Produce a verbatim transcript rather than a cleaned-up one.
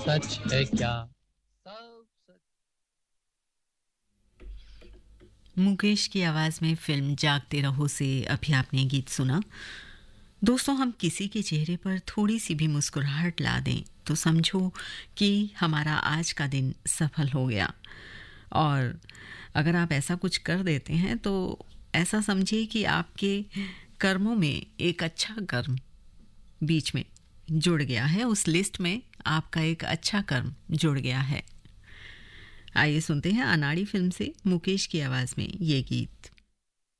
सच है क्या? सब सच। मुकेश की आवाज़ में फिल्म जागते रहो से अभी आपने गीत सुना। दोस्तों, हम किसी के चेहरे पर थोड़ी सी भी मुस्कुराहट ला दें तो समझो कि हमारा आज का दिन सफल हो गया। और अगर आप ऐसा कुछ कर देते हैं तो ऐसा समझिए कि आपके कर्मों में एक अच्छा कर्म बीच में जुड़ गया है, उस लिस्ट में आपका एक अच्छा कर्म जुड़ गया है। आइए सुनते हैं अनाड़ी फिल्म से मुकेश की आवाज़ में ये गीत।